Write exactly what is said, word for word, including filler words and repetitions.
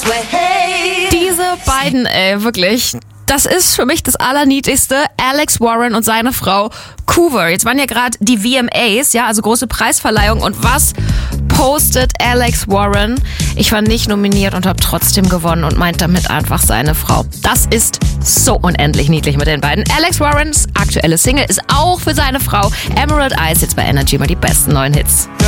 Diese beiden, ey, wirklich. Das ist für mich das Allerniedlichste. Alex Warren und seine Frau Coover. Jetzt waren ja gerade die V M As, ja, also große Preisverleihung. Und was postet Alex Warren? Ich war nicht nominiert und habe trotzdem gewonnen und meint damit einfach seine Frau. Das ist so unendlich niedlich mit den beiden. Alex Warrens aktuelle Single ist auch für seine Frau Emerald Eyes. Jetzt bei Energy mal die besten neuen Hits.